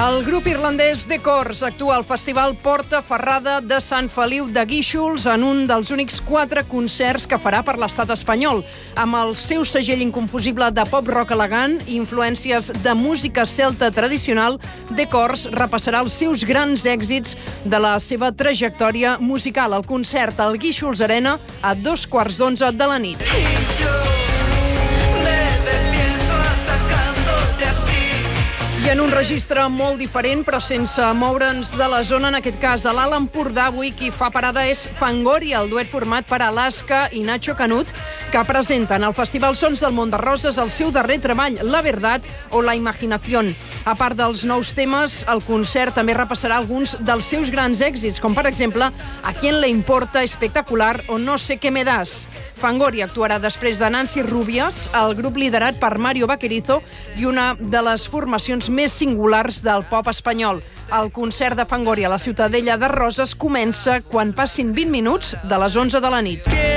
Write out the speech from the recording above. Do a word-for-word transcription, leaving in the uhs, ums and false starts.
El grup irlandès The Corrs actua al Festival Porta Ferrada de Sant Feliu de Guíxols en un dels únics quatre concerts que farà per l'estat espanyol. Amb el seu segell inconfusible de pop-rock elegant i influències de música celta tradicional, The Corrs repassarà els seus grans èxits de la seva trajectòria musical. El concert al Guíxols Arena a dos quarts d'onze de la nit. I en un registre molt diferent, però sense moure'ns de la zona, en aquest cas a l'Alt Empordà, avui qui fa parada és Fangoria, el duet format per Alaska i Nacho Canut, que presenten al Festival Sons del Mont de Roses el seu darrer treball, La Verdad o La Imaginación. A part dels nous temes, el concert també repassarà alguns dels seus grans èxits, com per exemple A quién le importa, Espectacular o No sé qué me das. Fangoria actuarà després de Nancy Rubias, el grup liderat per Mario Vaquerizo i una de les formacions més singulars del pop espanyol. El concert de Fangoria a la Ciutadella de Roses comença quan passin vint minuts de les onze de la nit.